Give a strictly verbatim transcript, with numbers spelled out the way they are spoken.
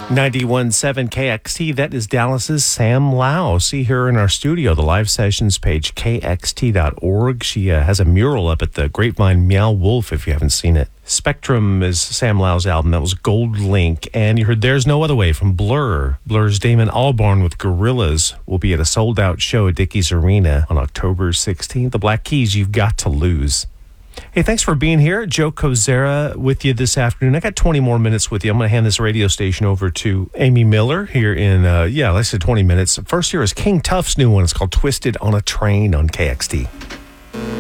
ninety-one point seven K X T, that is Dallas's Sam Lau. See her in our studio, the live sessions page, K X T dot org. She uh, has a mural up at the Grapevine Meow Wolf, if you haven't seen it. Spectrum is Sam Lau's album. That was Gold Link. And you heard There's No Other Way from Blur. Blur's Damon Albarn with Gorillaz will be at a sold-out show at Dickies Arena on October sixteenth. The Black Keys, You've Got to Lose. Hey, thanks for being here. Joe Kozera with you this afternoon. I got twenty more minutes with you. I'm going to hand this radio station over to Amy Miller here in, uh, yeah, like I said, twenty minutes. First here is King Tuff's new one. It's called Twisted on a Train on K X T.